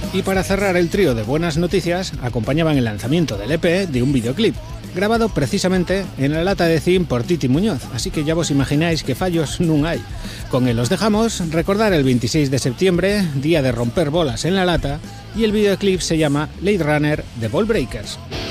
Y para cerrar el trío de buenas noticias, acompañaban el lanzamiento del EP de un videoclip, grabado precisamente en la lata de zinc por Titi Muñoz, así que ya vos imagináis que fallos no hay. Con él os dejamos, recordar el 26 de septiembre, día de romper bolas en la lata, y el videoclip se llama Blade Runner de Ball Breakers.